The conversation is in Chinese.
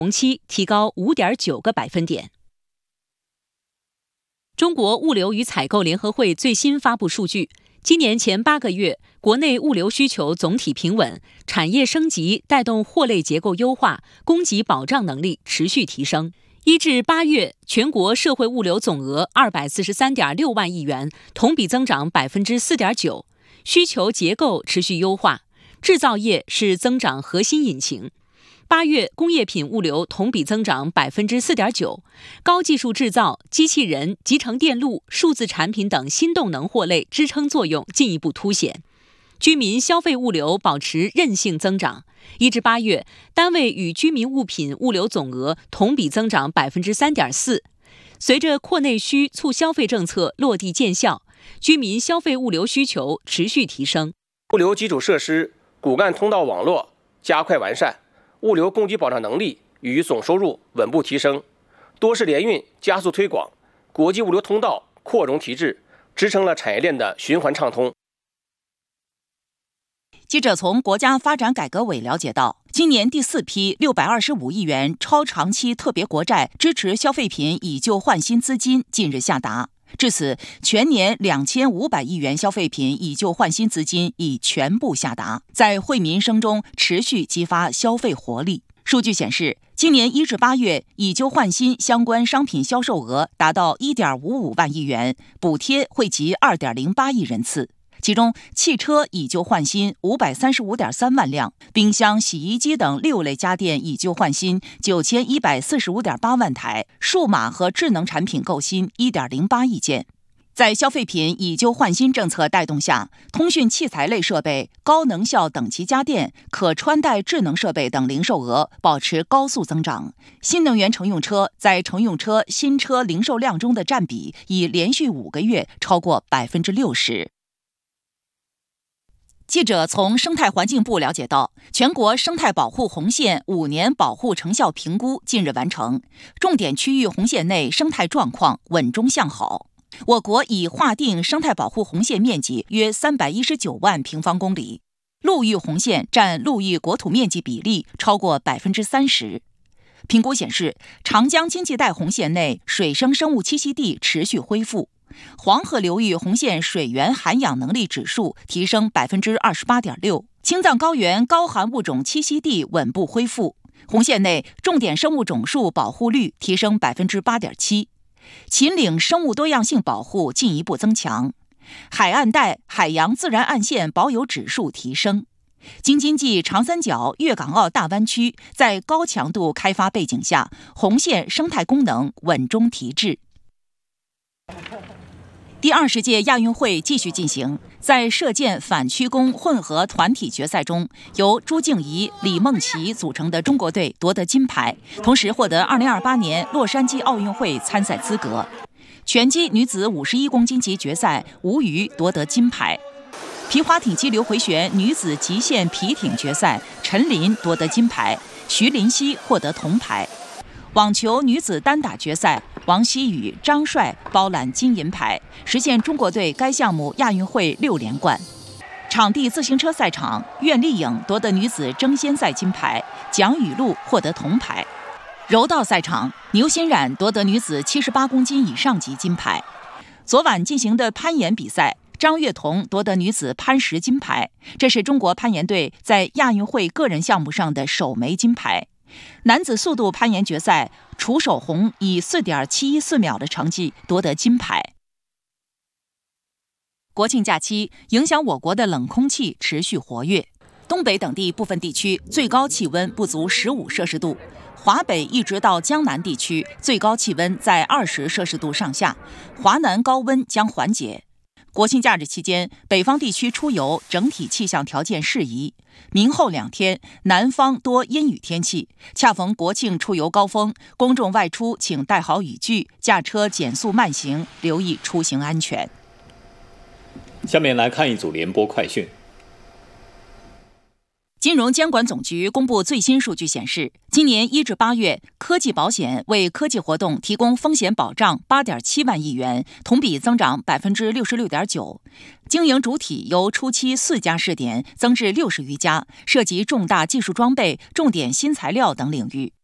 同期提高5.9个百分点。中国物流与采购联合会最新发布数据，今年前8个月，国内物流需求总体平稳，产业升级带动货类结构优化，供给保障能力持续提升。1至8月，全国社会物流总额243.6万亿元，同比增长4.9%，需求结构持续优化，制造业是增长核心引擎。8月工业品物流同比增长4.9%，高技术制造、机器人、集成电路、数字产品等新动能货类支撑作用进一步凸显。居民消费物流保持韧性增长，1至8月单位与居民物品物流总额同比增长3.4%。随着扩内需促消费政策落地见效，居民消费物流需求持续提升。 物流基础设施、骨干通道网络加快完善，物流供给保障能力与总收入稳步提升，多式联运加速推广，国际物流通道扩容提质，支撑了产业链的循环畅通。 记者从国家发展改革委了解到，今年第4批625亿元超长期特别国债支持消费品以旧换新资金近日下达，至此全年2500亿元消费品以旧换新资金已全部下达，在惠民生中持续激发消费活力。数据显示，今年1至8月以旧换新相关商品销售额达到1.55万亿元，补贴惠及2.08亿人次。其中，汽车以旧换新535.3万辆，冰箱、洗衣机等6类家电以旧换新9145.8万台，数码和智能产品购新1.08亿件。在消费品以旧换新政策带动下，通讯器材类设备、高能效等级家电、可穿戴智能设备等零售额保持高速增长。新能源乘用车在乘用车新车零售量中的占比已连续5个月超过60%。记者从生态环境部了解到，全国生态保护红线5年保护成效评估近日完成，重点区域红线内生态状况稳中向好。我国已划定生态保护红线面积约319万平方公里，陆域红线占陆域国土面积比例超过30%。评估显示，长江经济带红线内水生生物栖息地持续恢复，黄河流域红线水源涵养能力指数提升28.6%，青藏高原高寒物种栖息地稳步恢复，红线内重点生物种数保护率提升8.7%，秦岭生物多样性保护进一步增强，海岸带海洋自然岸线保有指数提升。京津冀长三角粤港澳大湾区在高强度开发背景下，红线生态功能稳中提质。第20届亚运会继续进行，在射箭反曲弓混合团体决赛中，由朱静怡、李梦琪组成的中国队夺得金牌，同时获得2028年洛杉矶奥运会参赛资格。拳击女子51公斤级决赛，吴瑜夺得金牌。皮划艇激流回旋女子极限皮艇决赛，陈琳夺得金牌，徐林熙获得铜牌。网球女子单打决赛，王希雨、张帅包揽金银牌，实现中国队该项目亚运会6连冠。场地自行车赛场，苑丽颖夺得女子争先赛金牌，蒋雨露获得铜牌。柔道赛场，牛欣冉夺得女子78公斤以上级金牌。昨晚进行的攀岩比赛，张悦彤夺得女子攀石金牌，这是中国攀岩队在亚运会个人项目上的首枚金牌。男子速度攀岩决赛，楚守宏以4.714秒的成绩夺得金牌。国庆假期影响我国的冷空气持续活跃，东北等地部分地区最高气温不足15摄氏度，华北一直到江南地区最高气温在20摄氏度上下，华南高温将缓解。国庆假日期间，北方地区出游整体气象条件适宜。明后2天，南方多阴雨天气，恰逢国庆出游高峰，公众外出请带好雨具，驾车减速慢行，留意出行安全。 下面来看一组联播快讯。 金融监管总局公布最新数据显示，今年1至8月，科技保险为科技活动提供风险保障8.7万亿元，同比增长66.9%。经营主体由初期4家试点增至60余家，涉及重大技术装备、重点新材料等领域。